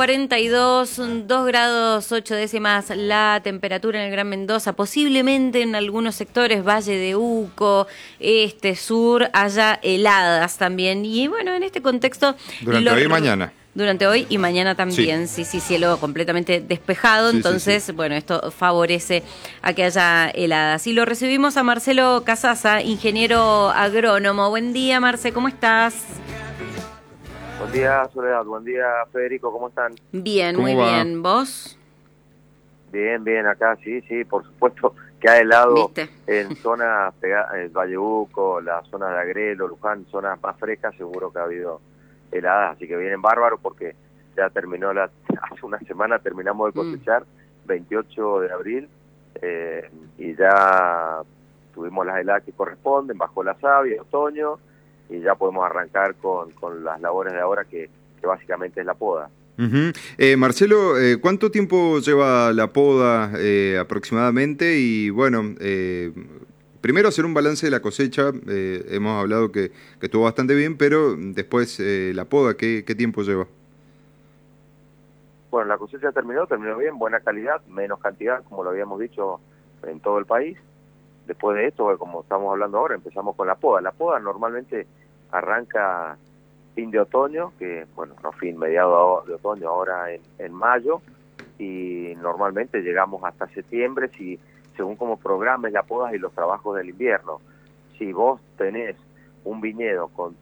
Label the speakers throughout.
Speaker 1: 42, 2 grados 8 décimas la temperatura en el Gran Mendoza, posiblemente en algunos sectores, Valle de Uco, sur, haya heladas también. Y bueno, en este contexto...
Speaker 2: Durante hoy y mañana.
Speaker 1: Durante hoy y mañana también, sí, cielo completamente despejado,
Speaker 2: Sí,
Speaker 1: entonces,
Speaker 2: sí.
Speaker 1: Bueno, esto favorece a que haya heladas. Y lo recibimos a Marcelo Casasa, ingeniero agrónomo. Buen día, Marce, ¿cómo estás?
Speaker 3: Buen día, Soledad. Buen día, Federico. ¿Cómo están?
Speaker 1: Bien,
Speaker 2: ¿Cómo
Speaker 1: muy
Speaker 2: va?
Speaker 1: bien. ¿Vos?
Speaker 3: Bien, acá, sí, por supuesto que ha helado
Speaker 1: ¿Viste?
Speaker 3: en zonas, el Valle Uco, la zona de Agrelo, Luján, zonas más frescas, seguro que ha habido heladas, así que vienen bárbaros porque ya terminó hace una semana terminamos de cosechar, 28 de abril, y ya tuvimos las heladas que corresponden, bajó la savia, otoño, y ya podemos arrancar con las labores de ahora que básicamente es la poda.
Speaker 2: Uh-huh. Marcelo, ¿cuánto tiempo lleva la poda aproximadamente? Y bueno, primero hacer un balance de la cosecha. Hemos hablado que estuvo bastante bien, pero después la poda, ¿qué tiempo lleva?
Speaker 3: Bueno, la cosecha terminó bien, buena calidad, menos cantidad, como lo habíamos dicho, en todo el país. Después de esto, como estamos hablando ahora, empezamos con la poda. La poda normalmente arranca fin de otoño, que bueno, no fin, mediado de otoño, ahora en mayo, y normalmente llegamos hasta septiembre, según como programes la poda y los trabajos del invierno. Si vos tenés un viñedo con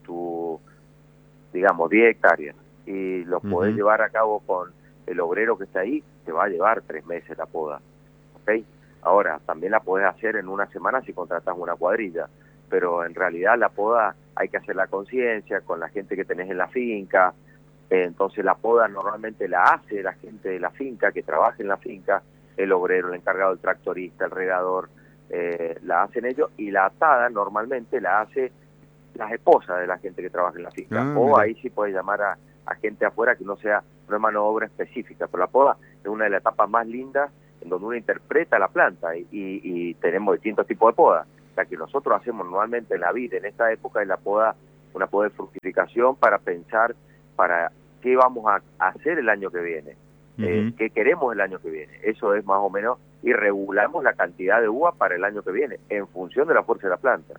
Speaker 3: digamos, 10 hectáreas, y los podés llevar a cabo con el obrero que está ahí, te va a llevar 3 meses la poda, ¿ok? Ahora, también la podés hacer en una semana si contratás una cuadrilla, pero en realidad la poda hay que hacer la conciencia con la gente que tenés en la finca, entonces la poda normalmente la hace la gente de la finca, que trabaja en la finca, el obrero, el encargado, el tractorista, el regador, la hacen ellos, y la atada normalmente la hace las esposas de la gente que trabaja en la finca, o
Speaker 2: Mira.
Speaker 3: ahí sí puedes llamar a gente afuera que no es mano de obra específica, pero la poda es una de las etapas más lindas en donde uno interpreta la planta y tenemos distintos tipos de poda. La que nosotros hacemos normalmente en la vid en esta época es la poda, una poda de fructificación para pensar para qué vamos a hacer el año que viene, qué queremos el año que viene. Eso es más o menos, y regulamos la cantidad de uva para el año que viene en función de la fuerza de la planta.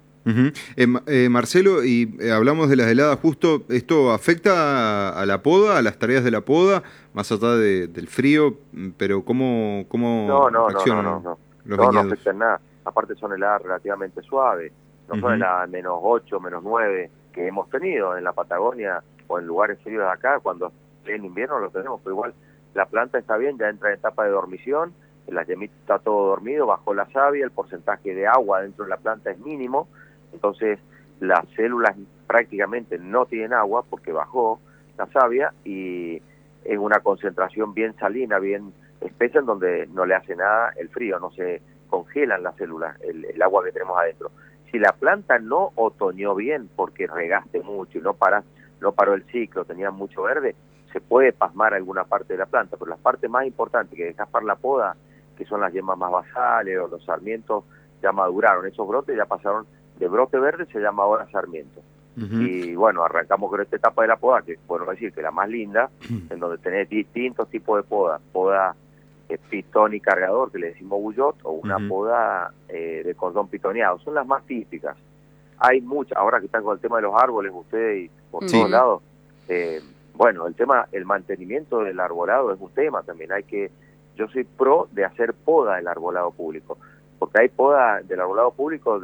Speaker 2: Marcelo, y hablamos de las heladas justo, ¿esto afecta a la poda, a las tareas de la poda, más allá del frío, pero cómo reaccionan los
Speaker 3: No
Speaker 2: viñedos?
Speaker 3: afecta en nada. Aparte son heladas relativamente suaves, no son heladas -8, -9 que hemos tenido en la Patagonia o en lugares fríos de acá, cuando en invierno lo tenemos, pero igual la planta está bien, ya entra en etapa de dormición, la yemita está todo dormido, bajó la savia, el porcentaje de agua dentro de la planta es mínimo, entonces las células prácticamente no tienen agua porque bajó la savia y es una concentración bien salina, bien espesa, en donde no le hace nada el frío, no se congelan las células, el agua que tenemos adentro. Si la planta no otoñó bien porque regaste mucho y no paró el ciclo, tenía mucho verde, se puede pasmar alguna parte de la planta, pero las partes más importantes que dejas para la poda, que son las yemas más basales o los sarmientos, ya maduraron, esos brotes ya pasaron de brote verde, se llama ahora sarmiento. Y bueno, arrancamos con esta etapa de la poda, que podemos decir que la más linda, en donde tenés distintos tipos de poda pitón y cargador, que le decimos bullot, o una poda de cordón pitoneado, son las más típicas. Hay muchas, ahora que están con el tema de los árboles, ustedes y por todos lados, bueno, el mantenimiento del arbolado es un tema también, yo soy pro de hacer poda del arbolado público, porque hay poda del arbolado público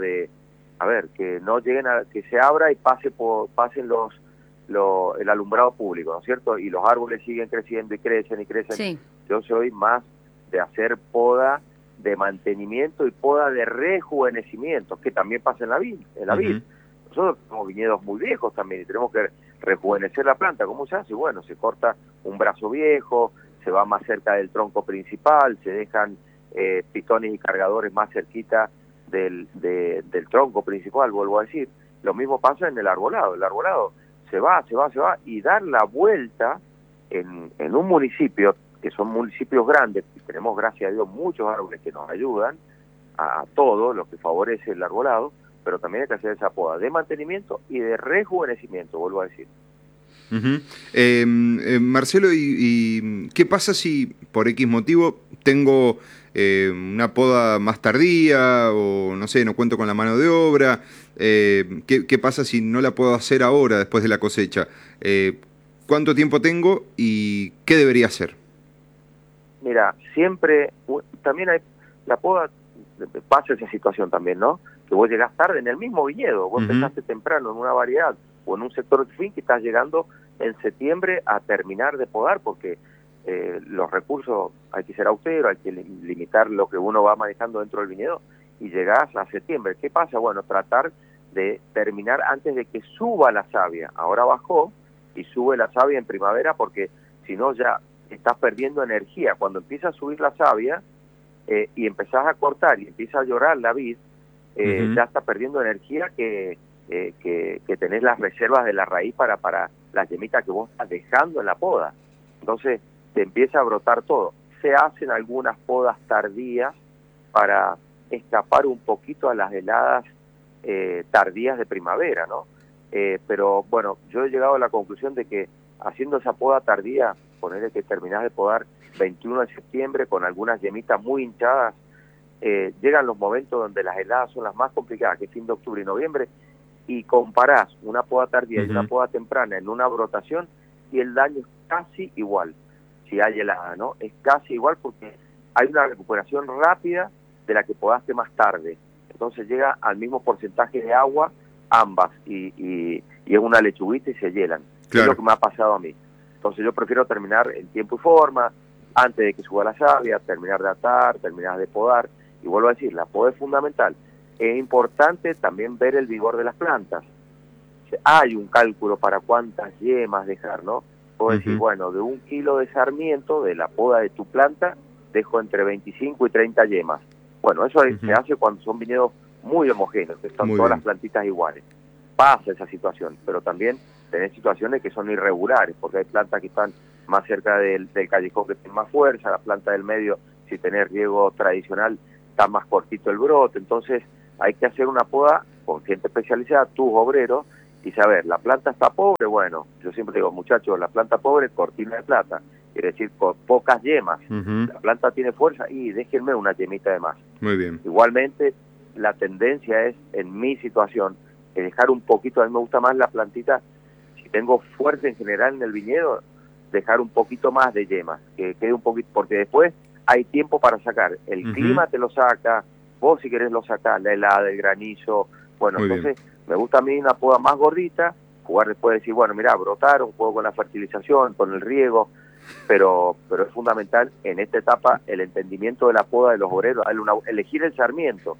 Speaker 3: que no lleguen que se abra y pasen el alumbrado público, ¿no es cierto? Y los árboles siguen creciendo y crecen y crecen.
Speaker 1: Sí.
Speaker 3: Yo soy más de hacer poda de mantenimiento y poda de rejuvenecimiento, que también pasa en la vid. Nosotros tenemos viñedos muy viejos también y tenemos que rejuvenecer la planta. ¿Cómo se hace? Bueno, se corta un brazo viejo, se va más cerca del tronco principal, se dejan pitones y cargadores más cerquita del tronco principal, vuelvo a decir. Lo mismo pasa en el arbolado. El arbolado se va y dar la vuelta en un municipio, que son municipios grandes, y tenemos, gracias a Dios, muchos árboles que nos ayudan a todo lo que favorece el arbolado, pero también hay que hacer esa poda de mantenimiento y de rejuvenecimiento, vuelvo a decir.
Speaker 2: Marcelo, ¿y qué pasa si por X motivo tengo una poda más tardía o no sé, no cuento con la mano de obra? ¿Qué pasa si no la puedo hacer ahora después de la cosecha? ¿Cuánto tiempo tengo y qué debería hacer?
Speaker 3: Mira, siempre, también hay, la poda, pasa esa situación también, ¿no? Que vos llegás tarde en el mismo viñedo, vos empezaste temprano en una variedad o en un sector de fin que estás llegando en septiembre a terminar de podar, porque los recursos hay que ser austero, hay que limitar lo que uno va manejando dentro del viñedo y llegás a septiembre. ¿Qué pasa? Bueno, tratar de terminar antes de que suba la savia. Ahora bajó y sube la savia en primavera porque si no ya estás perdiendo energía. Cuando empieza a subir la savia y empezás a cortar y empieza a llorar la vid, ya está perdiendo energía que tenés las reservas de la raíz para las yemitas que vos estás dejando en la poda. Entonces te empieza a brotar todo. Se hacen algunas podas tardías para escapar un poquito a las heladas tardías de primavera, ¿no? Pero bueno, yo he llegado a la conclusión de que haciendo esa poda tardía, ponerle que terminás de podar 21 de septiembre con algunas yemitas muy hinchadas, llegan los momentos donde las heladas son las más complicadas, que es fin de octubre y noviembre, y comparás una poda tardía y una poda temprana en una brotación y el daño es casi igual, si hay helada, ¿no? Es casi igual porque hay una recuperación rápida de la que podaste más tarde. Entonces llega al mismo porcentaje de agua ambas y es una lechuguita y se hielan. Claro. Es lo que me ha pasado a mí. Entonces yo prefiero terminar en tiempo y forma, antes de que suba la savia, terminar de atar, terminar de podar. Y vuelvo a decir, la poda es fundamental. Es importante también ver el vigor de las plantas. Hay un cálculo para cuántas yemas dejar, ¿no? Puedo decir, bueno, de 1 kilo de sarmiento, de la poda de tu planta, dejo entre 25 y 30 yemas. Bueno, eso se hace cuando son viñedos muy homogéneos, que están todas las plantitas iguales. Pasa esa situación, pero también tenés situaciones que son irregulares, porque hay plantas que están más cerca del callejón que tienen más fuerza, la planta del medio, si tenés riego tradicional, está más cortito el brote. Entonces hay que hacer una poda con gente especializada, tus obreros, y saber, la planta está pobre, bueno, yo siempre digo, muchachos, la planta pobre, cortina de plata, quiere decir con pocas yemas. La planta tiene fuerza y déjenme una yemita de más.
Speaker 2: Muy bien.
Speaker 3: Igualmente, la tendencia es, en mi situación, dejar un poquito, a mí me gusta más la plantita, si tengo fuerza en general en el viñedo, dejar un poquito más de yemas, que quede un poquito, porque después hay tiempo para sacar, el clima te lo saca, vos si querés lo sacás, la helada, el granizo, bueno, muy entonces bien. Me gusta a mí una poda más gordita, jugar después de decir, bueno, mira, brotaron, juego con la fertilización, con el riego, pero es fundamental en esta etapa el entendimiento de la poda de los obreros, elegir el sarmiento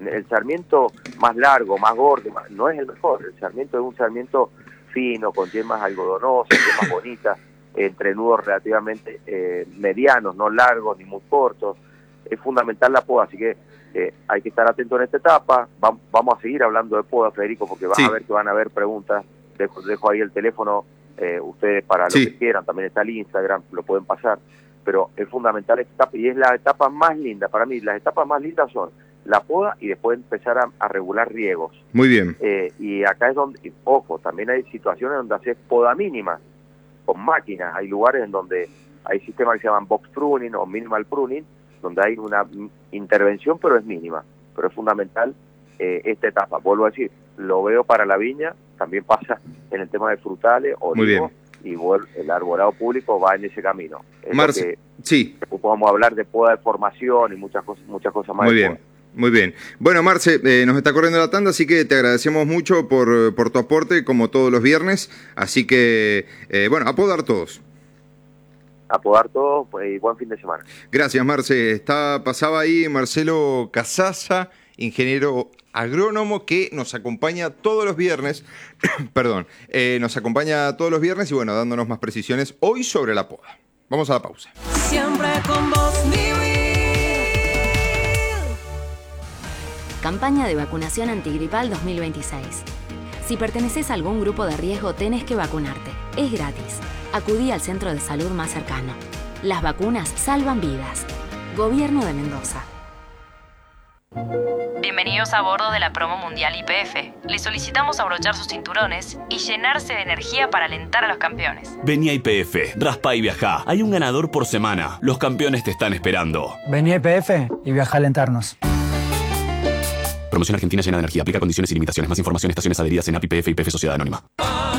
Speaker 3: más largo, más gordo, no es el mejor, el sarmiento es un sarmiento fino, con yemas algodonosas, yemas bonitas, entre nudos relativamente medianos, no largos ni muy cortos. Es fundamental la poda, así que hay que estar atento en esta etapa. Vamos a seguir hablando de poda, Federico, porque vas a ver que van a haber preguntas. Dejo ahí el teléfono, ustedes para lo que quieran, también está el Instagram, lo pueden pasar, pero es fundamental esta etapa y es la etapa más linda. Para mí las etapas más lindas son la poda y después empezar a regular riegos.
Speaker 2: Muy bien.
Speaker 3: Y acá es donde, ojo, también hay situaciones donde haces poda mínima con máquinas. Hay lugares en donde hay sistemas que se llaman box pruning o minimal pruning, donde hay una intervención, pero es mínima. Pero es fundamental esta etapa. Vuelvo a decir, lo veo para la viña, también pasa en el tema de frutales, olivos, y el arbolado público va en ese camino.
Speaker 2: Marce,
Speaker 3: podemos hablar de poda de formación y muchas cosas más.
Speaker 2: Muy bien. Muy bien. Bueno, Marce, nos está corriendo la tanda, así que te agradecemos mucho por tu aporte, como todos los viernes. Así que, bueno, a podar todos.
Speaker 3: A podar todos, pues, y buen fin de semana.
Speaker 2: Gracias, Marce. Pasaba ahí Marcelo Casaza, ingeniero agrónomo, que nos acompaña todos los viernes. Perdón, nos acompaña todos los viernes y, bueno, dándonos más precisiones hoy sobre la poda. Vamos a la pausa.
Speaker 4: Siempre con vos,
Speaker 5: Campaña de vacunación antigripal 2026. Si perteneces a algún grupo de riesgo, tenés que vacunarte. Es gratis. Acudí al centro de salud más cercano. Las vacunas salvan vidas. Gobierno de Mendoza.
Speaker 6: Bienvenidos a bordo de la promo mundial YPF. Les solicitamos abrochar sus cinturones y llenarse de energía para alentar a los campeones.
Speaker 7: Vení a YPF, raspa y viajá. Hay un ganador por semana. Los campeones te están esperando.
Speaker 8: Vení a YPF y viajá a alentarnos.
Speaker 7: Promoción Argentina llena de energía. Aplica condiciones y limitaciones. Más información, estaciones adheridas en API, YPF y YPF Sociedad Anónima.